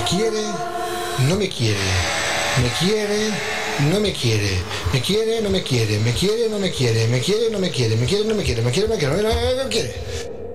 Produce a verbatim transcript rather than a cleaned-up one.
quiere, no me quiere. Me quiere, no me quiere. Me quiere, no me quiere. Me quiere, no me quiere. Me quiere, no me quiere. Me quiere, no me quiere. Me quiere, no me quiere. Me quiere, no me quiere.